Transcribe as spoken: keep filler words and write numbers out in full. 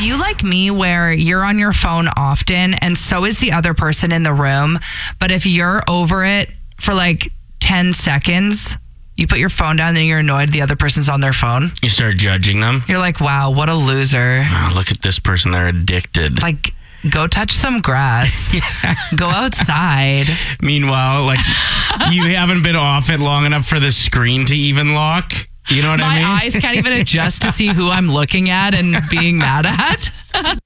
you like me where you're on your phone often and so is the other person in the room, but if you're over it for like ten seconds, you put your phone down and then you're annoyed the other person's on their phone? You start judging them? You're like, wow, what a loser. Oh, look at this person. They're addicted. Like, go touch some grass. Yeah. Go outside. Meanwhile, like, you haven't been off it long enough for the screen to even lock. You know what My I mean? My eyes can't even adjust to see who I'm looking at and being mad at.